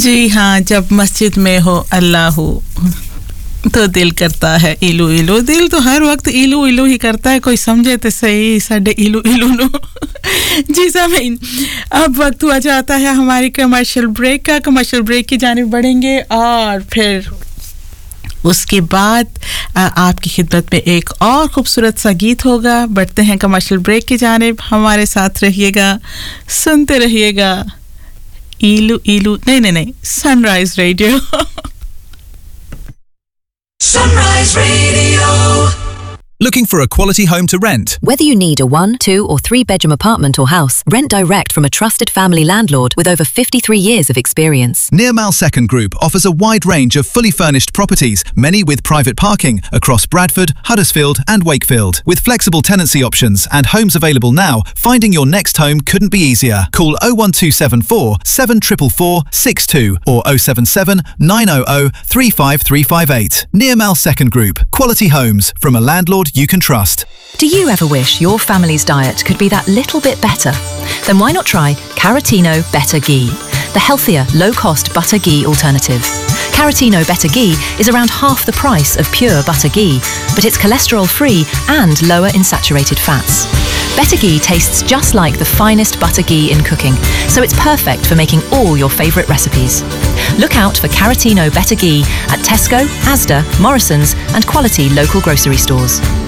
जी हाँ, जब मस्जिद में हो अल्लाह हो तो दिल करता है इलू इलू. दिल तो हर वक्त इलू इलू ही करता है. कोई समझे तो सही साडे इलू इलू नो. जी सामीन, अब वक्त हुआ जाता है हमारी कमर्शियल ब्रेक का. कमर्शियल ब्रेक की जानिब बढ़ेंगे और फिर उसके बाद आपकी खिदमत में एक और खूबसूरत सा गीत होगा. बढ़ते हैं कमर्शियल ब्रेक की जानिब. हमारे साथ रहिएगा, सुनते रहिएगा इलू इलू नहीं sunrise radio. Sunrise Radio. Looking for a quality home to rent? Whether you need a 1, 2 or 3 bedroom apartment or house, rent direct from a trusted family landlord with over 53 years of experience. Nearmal Second Group offers a wide range of fully furnished properties, many with private parking, across Bradford, Huddersfield and Wakefield. With flexible tenancy options and homes available now, finding your next home couldn't be easier. Call 01274 7444 62 or 077 900 35358. Nearmal Second Group. Quality homes from a landlord you can trust. Do you ever wish your family's diet could be that little bit better? Then why not try Caratino Better Ghee, the healthier, low-cost butter ghee alternative. Caratino Better Ghee is around half the price of pure butter ghee, but it's cholesterol-free and lower in saturated fats. Better Ghee tastes just like the finest butter ghee in cooking, so it's perfect for making all your favourite recipes. Look out for Caratino Better Ghee at Tesco, Asda, Morrisons and quality local grocery stores.